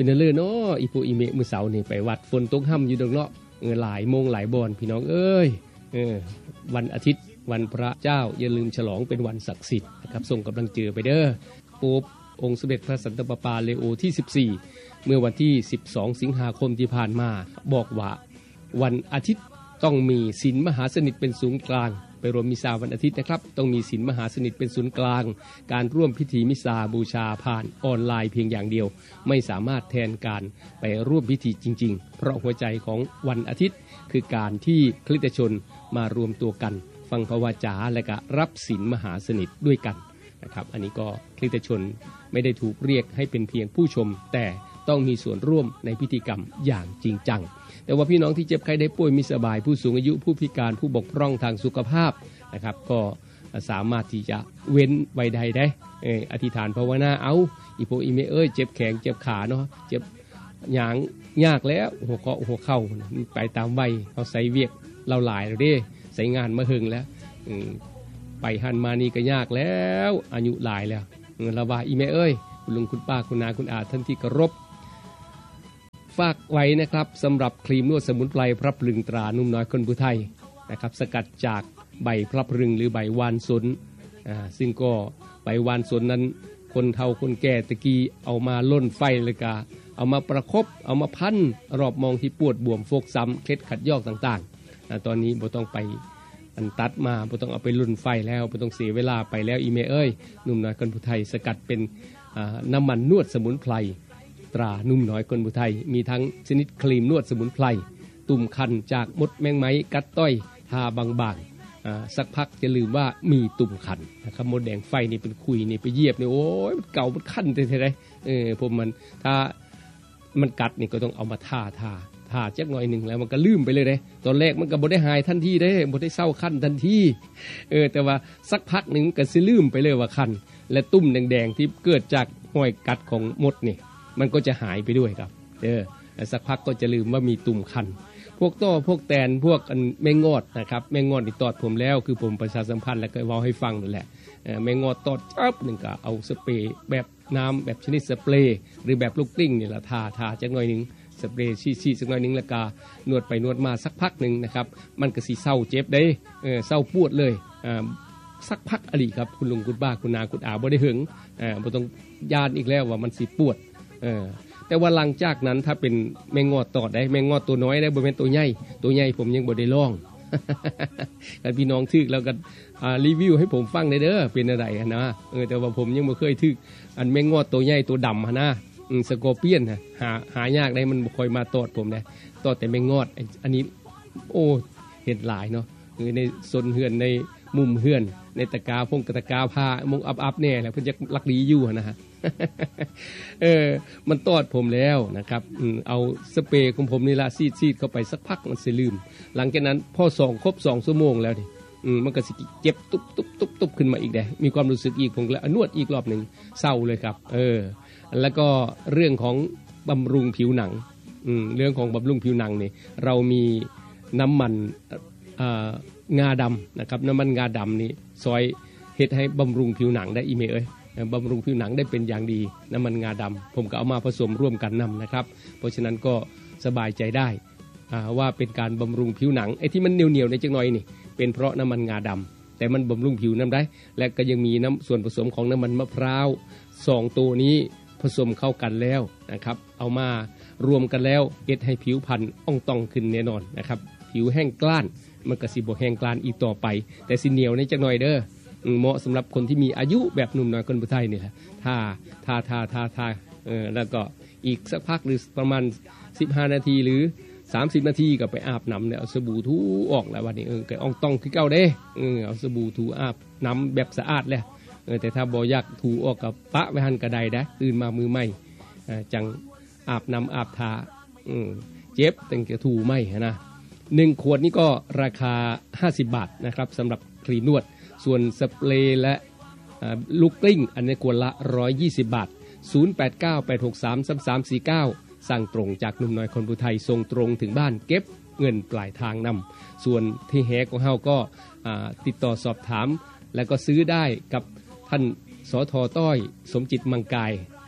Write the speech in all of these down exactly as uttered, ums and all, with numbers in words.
เป็นเรื่องเนาะอีปูอีเมะมื้อเสาร์นี่ไปวัดฝนตกห่ำอยู่ดอกเนาะเออหลายโมงหลายบอนพี่น้องเอ้ยเออวันอาทิตย์วันพระเจ้าอย่าลืมฉลองเป็นวันศักดิ์สิทธิ์นะครับส่งกำลังเจอไปเด้อโป๊ปองค์สมเด็จพระสันตะปาปาเลโอที่สิบสี่เมื่อวันที่สิบสองสิงหาคมที่ผ่านมาบอกว่าวันอาทิตย์ต้องมีศีลมหาสนิทเป็นศูนย์กลางไปรวมมิซาวันอาทิตย์นะครับต้องมีศีลมหาสนิทเป็นศูนย์กลางการร่วมพิธีมิซาบูชาผ่านออนไลน์เพียงอย่างเดียวไม่สามารถแทนการไปร่วมพิธีจริงๆเพราะหัวใจของวันอาทิตย์คือการที่คริสตชนมารวมตัวกันฟังพระวจาและก็รับศีลมหาสนิทด้วยกันนะครับอันนี้ก็คริสตชนไม่ได้ถูกเรียกให้เป็นเพียงผู้ชมแต่ต้องมีส่วนร่วมในพิธีกรรมอย่างจริงจังแต่ว่าพี่น้องที่เจ็บไข้ได้ป่วยมิสบายผู้สูงอายุผู้พิการผู้บกพร่องทางสุขภาพนะครับก็สามารถที่จะเว้นไว้ใดได้เอออธิษฐานภาวนาเอาอีโปอีเมเอ้ยเจ็บแขนเจ็บขาเนาะเจ็บหยางยากแล้วหัวเข่าหัวเข่าไปตามวัยเอาใส่เวียกเราหลายแล้วเด้ใส่งานมาหึงแล้วไปหันมานี่ก็ยากแล้วอายุหลายแล้วเราว่าอีเมเอ้ยคุณลุงคุณป้าคุณนาคุณอาท่านที่เคารพฝากไว้นะครับสำหรับครีมนวดสมุนไพรพระพลึงตรานุ่มน้อยคนผู้ไทยนะครับสกัดจากใบพระพลึงหรือใบวานสนอ่าซึ่งก็ใบวานสนนั้นคนเฒ่าคนแก่ตะกี้เอามาล่นไฟเลยกะเอามาประคบเอามาพันรอบมองที่ปวดบวมฟกช้ำเคล็ดขัดยอกต่างๆตอนนี้บ่ต้องไปอันตัดมาบ่ต้องเอาไปล่นไฟแล้วบ่ต้องเสียเวลาไปแล้วอีเมเอ้ยนุ่มน้อยคนผู้ไทยสกัดเป็นน้ำมันนวดสมุนไพรตรานุ่มน้อยคนผู้ไทยมีทั้งชนิดครีมนวดสมุนไพรตุ่มคันจากมดแมงไม้กัดต้อยทาบางๆสักพักจะลืมว่ามีตุ่มคันนะครับมดแดงไฟนี่เป็นคุยนี่ไปเหยียบนี่โอ้ยมันเก่ามันคันแต่ไรเออผมมันถ้ามันกัดนี่ก็ต้องเอามาทาทาทาจักหน่อยหนึ่งแล้วมันก็ลืมไปเลยเด้ตอนแรกมันก็บ่ได้หายทันทีเด้บ่ได้เศร้าคันทันทีเออแต่ว่าสักพักหนึ่งก็สิลืมไปเลยว่าคันและตุ่มแดงๆที่เกิดจากห้อยกัดของมดนี่มันก็จะหายไปด้วยครับเออสักพักก็จะลืมว่ามีตุ่มคันพวกต้อพวกแตนพวกแมงงอดนะครับแมงงอดที่ตอดผมแล้วคือผมประชาสัมพันธ์แล้วก็เว้าให้ฟังนั่นแหละแมงงอดตอดจับนึงก็เอาสเปรย์แบบน้ำแบบชนิดสเปรย์หรือแบบลูกกลิ้งนี่ล่ะทาทาจักหน่อยนึงสเปรย์ชี้ๆสักหน่อยนึงแล้วก็นวดไปนวดมาสักพักนึงนะครับมันก็สิเศร้าเจ็บได้เออเศร้าปวดเลยอ่าสักพักอลีครับคุณลุงคุณป้าคุณนาคุณอาบ่ได้หึงอ่าบ่ต้องย่านอีกแล้วว่ามันสิปวดเออแต่ว่าหลังจากนั้นถ้าเป็นแมงงอดตอดได้แมงงอดตัวน้อยได้บ่แม่นตัวใหญ่ตัวใหญ่ผมยังบ่ได้ลอง กันพี่น้องทึกแล้วก็อ่ารีวิวให้ผมฟังได้เด้อเป็นอะไรนะเออแต่ว่าผมยังบ่เคยทึกอันแมงงอดตัวใหญ่ตัวดำหั่นนะอือสกอร์เปียนหาหายากได้มันบ่ค่อยมาตอดผมนะตอดแต่แมงงอดอันนี้โอ้เห็นหลายเนาะคือในซนเฮือนในมุมเฮือนในตะกาพงกะตะกาผ้ามงอับๆแน่แหละเพิ่นจะลักดีอยู่นะฮะ เออมันตอดผมแล้วนะครับเอาสเปรย์ของผมนี่ละซีดๆเข้าไปสักพักมันสิลืมหลังจากนั้นพอสองครบสองชั่วโมงแล้วดิอืมมันก็สิเจ็บตุ๊บๆๆๆขึ้นมาอีกได้มีความรู้สึกอีกผมแล้วนวดอีกรอบนึงเศร้าเลยครับเออแล้วก็เรื่องของบำรุงผิวหนังอืมเรื่องของบำรุงผิวหนังนี่เรามีน้ำมันอ่างาดำนะครับน้ำมันงาดำนี่ซอยเฮ็ดให้บำรุงผิวหนังได้อีเมเอ้ยบำรุงผิวหนังได้เป็นอย่างดีน้ำมันงาดำผมก็เอามาผสมร่วมกันนำนะครับเพราะฉะนั้นก็สบายใจได้ว่าเป็นการบำรุงผิวหนังไอ้ที่มันเหนียวๆในจังหน่อยนี่เป็นเพราะน้ำมันงาดำแต่มันบำรุงผิวน้ำได้และก็ยังมีน้ำส่วนผสมของน้ำมันมะพร้าวสองตัวนี้ผสมเข้ากันแล้วนะครับเอามารวมกันแล้วเฮ็ดให้ผิวพรรณอ่องต้องขึ้นแน่นอนนะครับผิวแห้งกล้านมันก็สิบ่แห้งกล้านอีกต่อไปแต่สิเหนียวในจังหน่อยเด้อเหมาะสำหรับคนที่มีอายุแบบหนุ่มน้อยคนผู้ไทยนี่แหละทาทาทาทาทาเออแล้วก็อีกสักพักหรือประมาณสิบห้านาทีหรือสามสิบนาทีก็ไปอาบน้ำเนี่ยเอาสบู่ถูออกแล้ววันนี้เออก็อ่องต้องคือเก่าเด้เออเอาสบู่ถูอาบน้ำแบบสะอาดแล้วเออแต่ถ้าบ่อยากถูออกกับปะไว้หั่นกระไดนะตื่นมามือใหม่จังอาบน้ำอาบทาอือเจ็บตั้งแต่ถูไม่นะหนึ่งขวดนี่ก็ราคาห้าสิบบาทนะครับสำหรับครีมนวดส่วนสเปรย์และลูกกลิ้งอันนี้ขวดละหนึ่งร้อยยี่สิบบาทศูนย์ แปด เก้า แปด หก สาม สาม สาม สี่ เก้าสั่งตรงจากหนุ่มน้อยคนผู้ไทยส่งตรงถึงบ้านเก็บเงินปลายทางนำส่วนที่แฮของเฮาก็ติดต่อสอบถามแล้วก็ซื้อได้กับท่านสท.ต้อยสมจิตมังกาย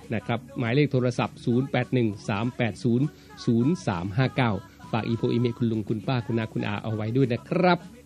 นะครับหมายเลขโทรศัพท์ศูนย์ แปด หนึ่ง สาม แปด ศูนย์ ศูนย์ สาม ห้า เก้าฝากอีโพอีเมลคุณลุงคุณป้าคุณอาคุณอาเอาไว้ด้วยนะครับ